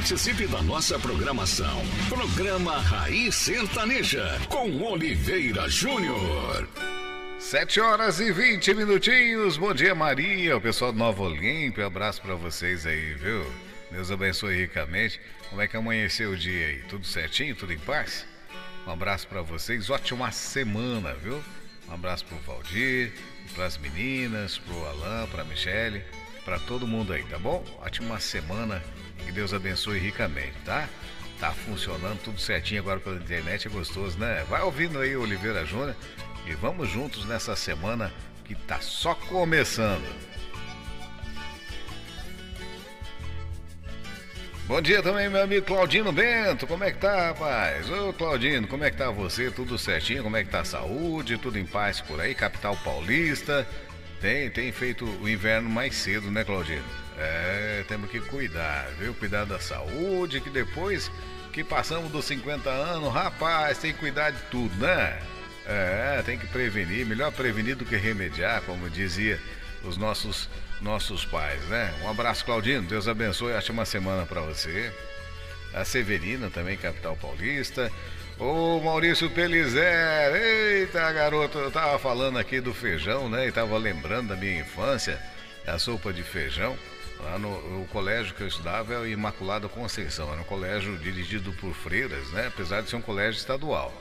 Participe da nossa programação. Programa Raiz Sertaneja, com Oliveira Júnior. 7h20. Bom dia, Maria, o pessoal do Nova Olímpia. Abraço pra vocês aí, viu? Deus abençoe ricamente. Como é que amanheceu o dia aí? Tudo certinho? Tudo em paz? Um abraço pra vocês. Ótima semana, viu? Um abraço pro Valdir, pras meninas, pro Alain, pra Michele, pra todo mundo aí, tá bom? Ótima semana. Que Deus abençoe ricamente, tá? Tá funcionando tudo certinho agora pela internet, é gostoso, né? Vai ouvindo aí o Oliveira Júnior e vamos juntos nessa semana que tá só começando. Bom dia também, meu amigo Claudino Bento, como é que tá, rapaz? Ô, Claudino, como é que tá você? Tudo certinho? Como é que tá a saúde? Tudo em paz por aí? Capital Paulista? Tem feito o inverno mais cedo, né, Claudino? Temos que cuidar, viu? Cuidar da saúde, que depois que passamos dos 50 anos, rapaz, tem que cuidar de tudo, né? Tem que prevenir, melhor prevenir do que remediar, como dizia os nossos pais, né? Um abraço, Claudino, Deus abençoe, ótima semana pra você. A Severina também, capital paulista. Ô, Maurício Pelizer, eita, garoto, eu tava falando aqui do feijão, né? E tava lembrando da minha infância, da sopa de feijão. Lá no colégio que eu estudava é o Imaculada Conceição, era um colégio dirigido por freiras, né? Apesar de ser um colégio estadual.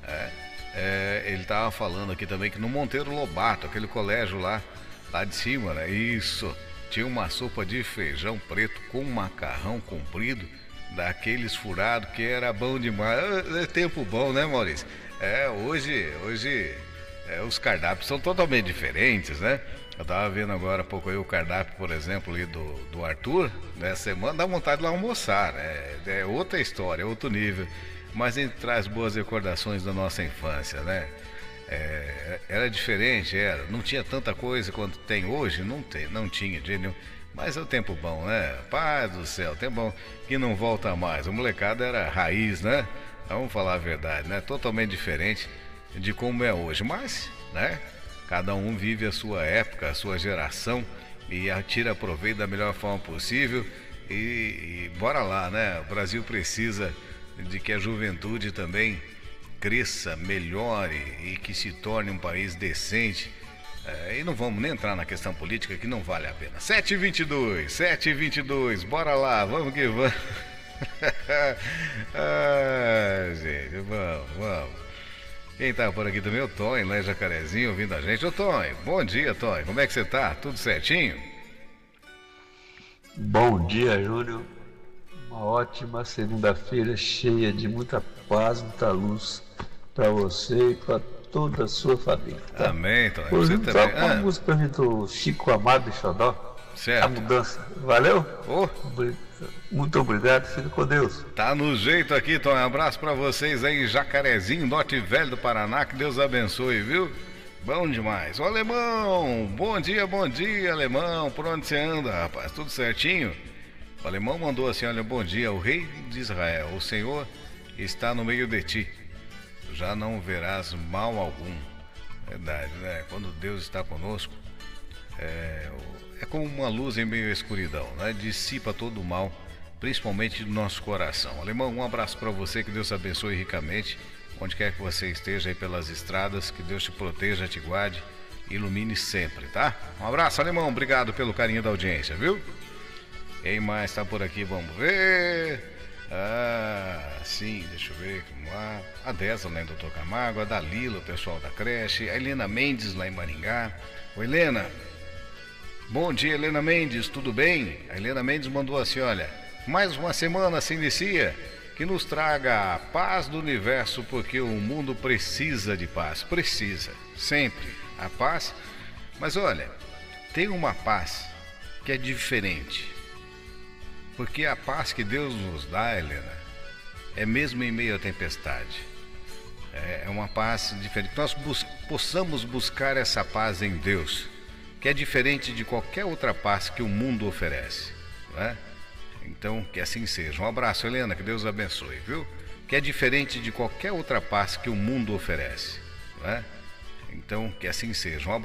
Ele tava falando aqui também que no Monteiro Lobato, aquele colégio lá de cima, né? Isso, tinha uma sopa de feijão preto com macarrão comprido, daqueles furados que era bom demais. É tempo bom, né, Maurício? Hoje os cardápios são totalmente diferentes, né? Eu tava vendo agora há pouco aí o cardápio, por exemplo, ali do Arthur, nessa semana, dá vontade de lá almoçar, né? É outra história, é outro nível, mas ele traz boas recordações da nossa infância, né? Era diferente, não tinha tanta coisa quanto tem hoje, não tinha, de nenhum. Mas é o tempo bom, né? Paz do céu, tempo bom que não volta mais. A molecada era raiz, né? Vamos falar a verdade, né? Totalmente diferente de como é hoje, mas, né? Cada um vive a sua época, a sua geração e tira proveito da melhor forma possível e bora lá, né? O Brasil precisa de que a juventude também cresça, melhore e que se torne um país decente. E não vamos nem entrar na questão política, que não vale a pena. 7h22, bora lá, vamos que vamos. Gente, vamos. Quem tá por aqui também é o Tonho, lá em Jacarezinho, ouvindo a gente. Ô Tonho, bom dia, Tonho, como é que você tá? Tudo certinho? Bom dia, Júnior. Uma ótima segunda-feira cheia de muita paz, muita luz para você e para toda a sua família. Tá? Amém, Tonho. Hoje Você também. Uma música pra mim do Chico Amado e Xodó. Certo. A mudança. Valeu? Muito obrigado, fica com Deus. Tá no jeito aqui, Tonho. Um abraço pra vocês aí em Jacarezinho, Norte Velho do Paraná. Que Deus abençoe, viu? Bom demais. Ô, Alemão, bom dia, Alemão. Por onde você anda, rapaz? Tudo certinho? O Alemão mandou assim, olha, bom dia, o rei de Israel, o Senhor está no meio de ti. Já não verás mal algum. Verdade, né? Quando Deus está conosco, é como uma luz em meio à escuridão, né? Dissipa todo o mal, principalmente do nosso coração. Alemão, um abraço para você, que Deus abençoe ricamente, onde quer que você esteja aí pelas estradas, que Deus te proteja, te guarde, ilumine sempre, tá? Um abraço, Alemão, obrigado pelo carinho da audiência, viu? Quem mais tá por aqui, vamos ver. Sim, deixa eu ver, vamos lá. A Deza lá em Doutor Camargo, a Dalila, o pessoal da creche, a Helena Mendes lá em Maringá. Oi, Helena. Bom dia, Helena Mendes, tudo bem? A Helena Mendes mandou assim, olha, mais uma semana se inicia, que nos traga a paz do universo, porque o mundo precisa de paz, precisa, sempre, a paz. Mas olha, tem uma paz que é diferente, porque a paz que Deus nos dá, Helena, é mesmo em meio à tempestade. É uma paz diferente. Nós possamos buscar essa paz em Deus, que é diferente de qualquer outra paz que o mundo oferece, né? Então, que assim seja. Um abraço, Helena, que Deus abençoe, viu? Que é diferente de qualquer outra paz que o mundo oferece, né? Então, que assim seja. Um abraço.